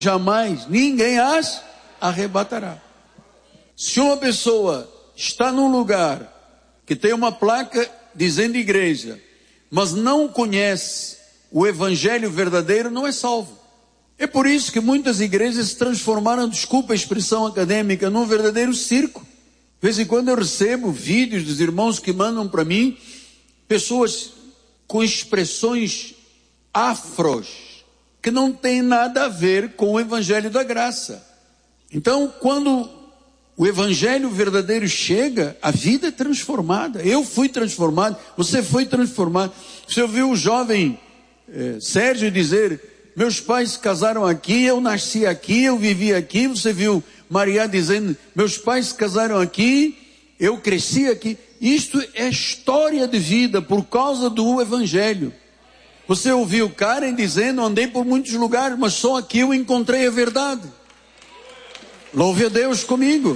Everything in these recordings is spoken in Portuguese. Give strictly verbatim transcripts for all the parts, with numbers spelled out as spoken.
jamais ninguém as arrebatará. Se uma pessoa está num lugar que tem uma placa dizendo igreja, mas não conhece o evangelho verdadeiro, não é salvo. É por isso que muitas igrejas se transformaram, desculpa a expressão acadêmica, num verdadeiro circo. De vez em quando eu recebo vídeos dos irmãos que mandam para mim, pessoas com expressões afros, que não tem nada a ver com o evangelho da graça. Então, quando o evangelho verdadeiro chega, a vida é transformada. Eu fui transformado, você foi transformado. Você ouviu o jovem eh, Sérgio dizer, meus pais se casaram aqui, eu nasci aqui, eu vivi aqui. Você viu Maria dizendo, meus pais se casaram aqui, eu cresci aqui. Isto é história de vida por causa do evangelho. Você ouviu Karen dizendo, andei por muitos lugares, mas só aqui eu encontrei a verdade. Louve a Deus comigo.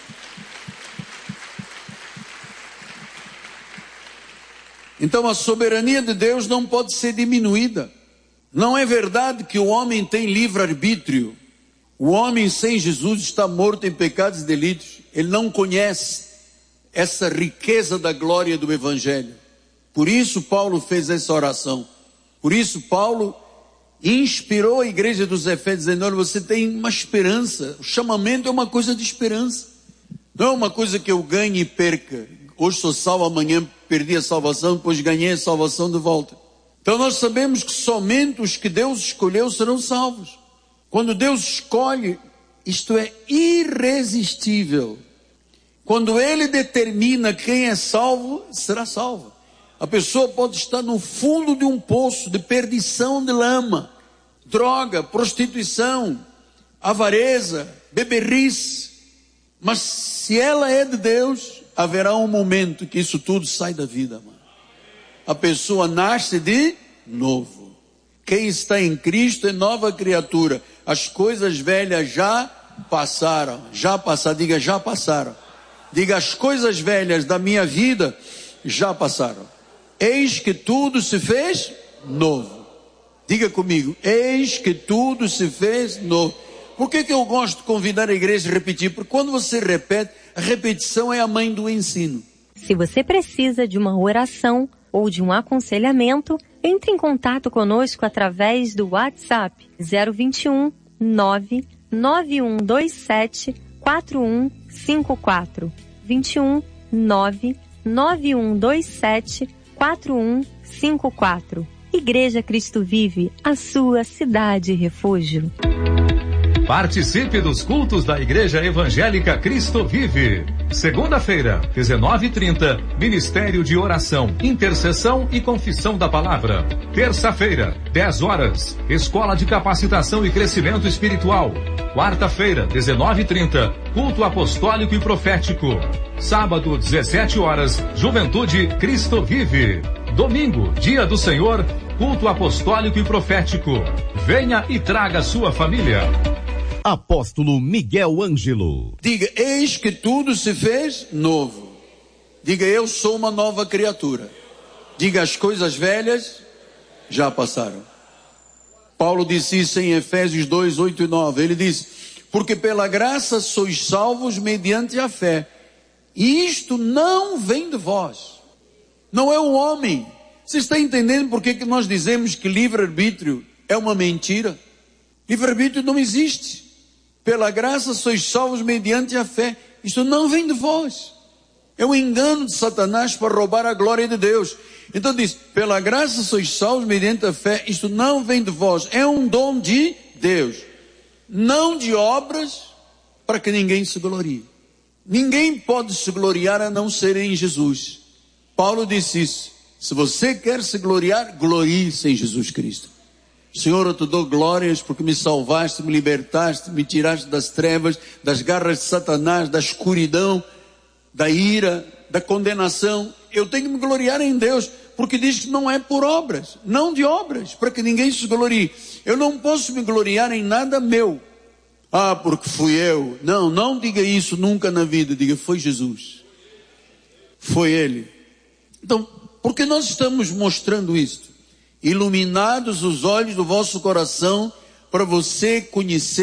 Então a soberania de Deus não pode ser diminuída. Não é verdade que o homem tem livre-arbítrio. O homem sem Jesus está morto em pecados e delitos. Ele não conhece essa riqueza da glória do evangelho. Por isso Paulo fez essa oração. Por isso Paulo inspirou a igreja dos Efésios, dizendo, olha, você tem uma esperança. O chamamento é uma coisa de esperança. Não é uma coisa que eu ganhe e perca. Hoje sou salvo, amanhã perdi a salvação, depois ganhei a salvação de volta. Então nós sabemos que somente os que Deus escolheu serão salvos. Quando Deus escolhe, isto é irresistível. Quando Ele determina quem é salvo, será salvo. A pessoa pode estar no fundo de um poço de perdição de lama, droga, prostituição, avareza, beberrice. Mas se ela é de Deus, haverá um momento que isso tudo sai da vida, mano. A pessoa nasce de novo. Quem está em Cristo é nova criatura. As coisas velhas já passaram. Já passaram. Diga, já passaram. Diga, as coisas velhas da minha vida já passaram. Eis que tudo se fez novo. Diga comigo, eis que tudo se fez novo. Por que que eu gosto de convidar a igreja a repetir? Porque quando você repete, a repetição é a mãe do ensino. Se você precisa de uma oração ou de um aconselhamento, entre em contato conosco através do WhatsApp zero vinte e um, nove nove um dois sete, quatro um cinco quatro. vinte e um, nove nove um dois sete, quatro um cinco quatro. Igreja Cristo Vive, a sua cidade refúgio. Participe dos cultos da Igreja Evangélica Cristo Vive. Segunda-feira, dezenove e trinta, Ministério de Oração, Intercessão e Confissão da Palavra. Terça-feira, dez horas, Escola de Capacitação e Crescimento Espiritual. Quarta-feira, dezenove e trinta, Culto Apostólico e Profético. Sábado, dezessete horas, Juventude Cristo Vive. Domingo, Dia do Senhor, Culto Apostólico e Profético. Venha e traga sua família. Apóstolo Miguel Ângelo. Diga, eis que tudo se fez novo. Diga, eu sou uma nova criatura. Diga, as coisas velhas já passaram. Paulo disse isso em Efésios dois, oito e nove. Ele disse, porque pela graça sois salvos mediante a fé. E isto não vem de vós. Não é um homem. Você está entendendo por que que nós dizemos que livre-arbítrio é uma mentira? Livre-arbítrio não existe. Pela graça sois salvos mediante a fé. Isto não vem de vós. É um engano de Satanás para roubar a glória de Deus. Então diz, pela graça sois salvos mediante a fé. Isto não vem de vós. É um dom de Deus. Não de obras para que ninguém se glorie. Ninguém pode se gloriar a não ser em Jesus. Paulo disse isso. Se você quer se gloriar, glorie-se em Jesus Cristo. Senhor, eu te dou glórias porque me salvaste, me libertaste, me tiraste das trevas, das garras de Satanás, da escuridão, da ira, da condenação. Eu tenho que me gloriar em Deus, porque diz que não é por obras, não de obras, para que ninguém se glorie. Eu não posso me gloriar em nada meu. Ah, porque fui eu. Não, não diga isso nunca na vida. Diga, foi Jesus. Foi Ele. Então, por que nós estamos mostrando isto? Iluminados os olhos do vosso coração, para você conhecer